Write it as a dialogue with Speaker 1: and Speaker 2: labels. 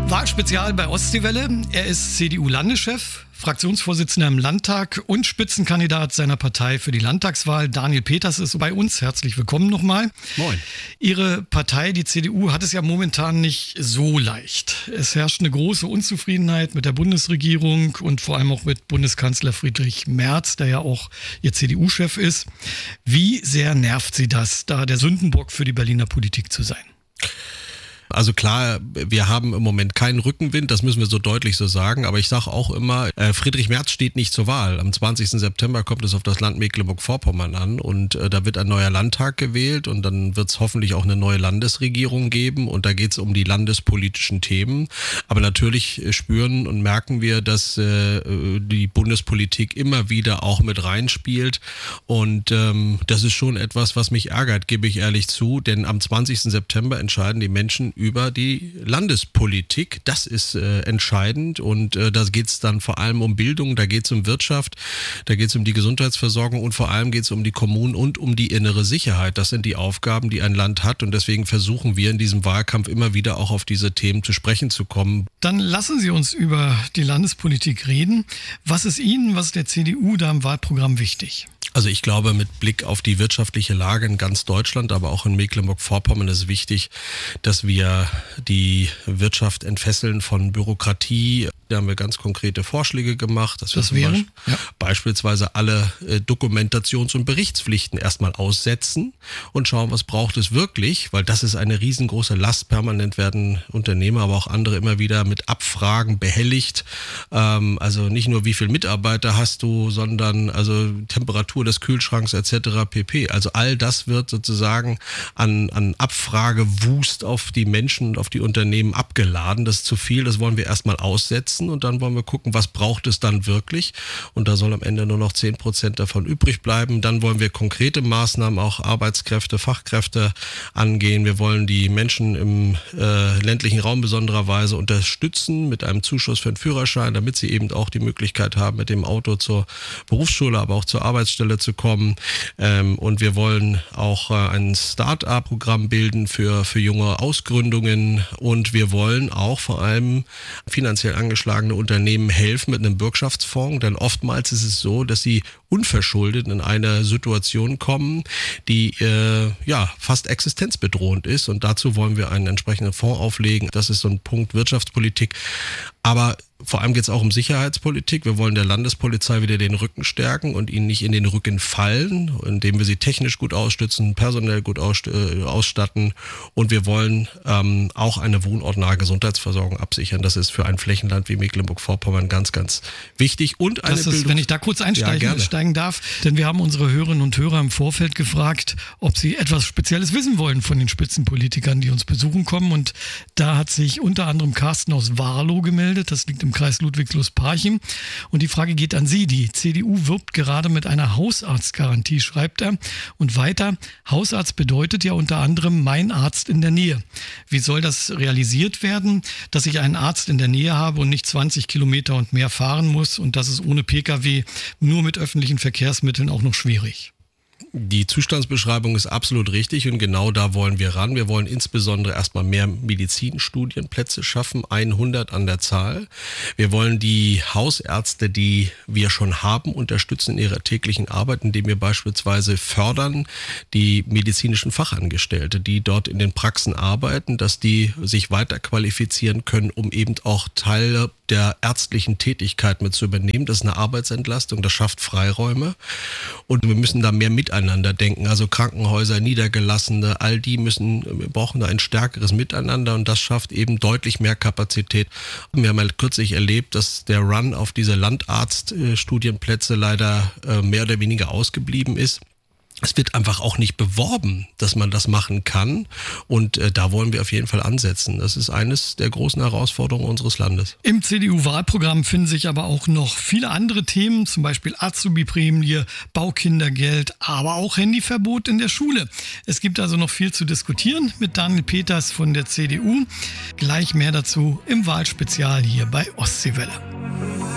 Speaker 1: Wahlspezial bei Ostseewelle. Er ist CDU-Landeschef, Fraktionsvorsitzender im Landtag und Spitzenkandidat seiner Partei für die Landtagswahl. Daniel Peters ist bei uns. Herzlich willkommen nochmal.
Speaker 2: Moin.
Speaker 1: Ihre Partei, die CDU, hat es ja momentan nicht so leicht. Es herrscht eine große Unzufriedenheit mit der Bundesregierung und vor allem auch mit Bundeskanzler Friedrich Merz, der ja auch Ihr CDU-Chef ist. Wie sehr nervt Sie das, da der Sündenbock für die Berliner Politik zu sein?
Speaker 2: Also klar, wir haben im Moment keinen Rückenwind, das müssen wir so deutlich so sagen, aber ich sage auch immer, Friedrich Merz steht nicht zur Wahl. Am 20. September kommt es auf das Land Mecklenburg-Vorpommern an und da wird ein neuer Landtag gewählt und dann wird es hoffentlich auch eine neue Landesregierung geben und da geht es um die landespolitischen Themen. Aber natürlich spüren und merken wir, dass die Bundespolitik immer wieder auch mit reinspielt und das ist schon etwas, was mich ärgert, gebe ich ehrlich zu, denn am 20. September entscheiden die Menschen über die Landespolitik. Das ist entscheidend und da geht es dann vor allem um Bildung, da geht es um Wirtschaft, da geht es um die Gesundheitsversorgung und vor allem geht es um die Kommunen und um die innere Sicherheit. Das sind die Aufgaben, die ein Land hat und deswegen versuchen wir in diesem Wahlkampf immer wieder auch auf diese Themen zu sprechen zu kommen.
Speaker 1: Dann lassen Sie uns über die Landespolitik reden. Was ist Ihnen, was ist der CDU da im Wahlprogramm wichtig?
Speaker 2: Also ich glaube, mit Blick auf die wirtschaftliche Lage in ganz Deutschland, aber auch in Mecklenburg-Vorpommern ist wichtig, dass wir die Wirtschaft entfesseln von Bürokratie. Da haben wir ganz konkrete Vorschläge gemacht. Dass
Speaker 1: das
Speaker 2: wir
Speaker 1: wären?
Speaker 2: Beispielsweise alle Dokumentations- und Berichtspflichten erstmal aussetzen und schauen, was braucht es wirklich, weil das ist eine riesengroße Last. Permanent werden Unternehmer, aber auch andere immer wieder mit Abfragen behelligt. Also nicht nur, wie viele Mitarbeiter hast du, sondern also Temperatur des Kühlschranks etc. pp. Also all das wird sozusagen an Abfragewust auf die Menschen und auf die Unternehmen abgeladen. Das ist zu viel, das wollen wir erstmal aussetzen und dann wollen wir gucken, was braucht es dann wirklich und da soll am Ende nur noch 10% davon übrig bleiben. Dann wollen wir konkrete Maßnahmen, auch Arbeitskräfte, Fachkräfte angehen. Wir wollen die Menschen im ländlichen Raum besondererweise unterstützen mit einem Zuschuss für den Führerschein, damit sie eben auch die Möglichkeit haben, mit dem Auto zur Berufsschule, aber auch zur Arbeitsstelle zu kommen. Und wir wollen auch ein Start-up-Programm bilden für junge Ausgründungen und wir wollen auch vor allem finanziell angeschlagene Unternehmen helfen mit einem Bürgschaftsfonds, denn oftmals ist es so, dass sie unverschuldet in eine Situation kommen, die fast existenzbedrohend ist und dazu wollen wir einen entsprechenden Fonds auflegen. Das ist so ein Punkt Wirtschaftspolitik, aber vor allem geht es auch um Sicherheitspolitik. Wir wollen der Landespolizei wieder den Rücken stärken und ihnen nicht in den Rücken fallen, indem wir sie technisch gut ausstützen, personell gut ausstatten. Und wir wollen auch eine wohnortnahe Gesundheitsversorgung absichern. Das ist für ein Flächenland wie Mecklenburg-Vorpommern ganz, ganz wichtig. Und eine
Speaker 1: Bildung. Wenn ich da kurz einsteigen darf, denn wir haben unsere Hörerinnen und Hörer im Vorfeld gefragt, ob sie etwas Spezielles wissen wollen von den Spitzenpolitikern, die uns besuchen kommen. Und da hat sich unter anderem Carsten aus Warlow gemeldet. Das liegt im Kreis Ludwigslust-Parchim. Und die Frage geht an Sie. Die CDU wirbt gerade mit einer Hausarztgarantie, schreibt er. Und weiter, Hausarzt bedeutet ja unter anderem mein Arzt in der Nähe. Wie soll das realisiert werden, dass ich einen Arzt in der Nähe habe und nicht 20 Kilometer und mehr fahren muss? Und das ist ohne Pkw nur mit öffentlichen Verkehrsmitteln auch noch schwierig.
Speaker 2: Die Zustandsbeschreibung ist absolut richtig und genau da wollen wir ran. Wir wollen insbesondere erstmal mehr Medizinstudienplätze schaffen, 100 an der Zahl. Wir wollen die Hausärzte, die wir schon haben, unterstützen in ihrer täglichen Arbeit, indem wir beispielsweise fördern die medizinischen Fachangestellte, die dort in den Praxen arbeiten, dass die sich weiter qualifizieren können, um eben auch Teile der ärztlichen Tätigkeit mit zu übernehmen. Das ist eine Arbeitsentlastung, das schafft Freiräume und wir müssen da mehr miteinander denken. Also Krankenhäuser, Niedergelassene, all die wir brauchen da ein stärkeres Miteinander und das schafft eben deutlich mehr Kapazität. Wir haben ja kürzlich erlebt, dass der Run auf diese Landarztstudienplätze leider mehr oder weniger ausgeblieben ist. Es wird einfach auch nicht beworben, dass man das machen kann und da wollen wir auf jeden Fall ansetzen. Das ist eines der großen Herausforderungen unseres Landes.
Speaker 1: Im CDU-Wahlprogramm finden sich aber auch noch viele andere Themen, zum Beispiel Azubi-Prämie, Baukindergeld, aber auch Handyverbot in der Schule. Es gibt also noch viel zu diskutieren mit Daniel Peters von der CDU. Gleich mehr dazu im Wahlspezial hier bei Ostseewelle.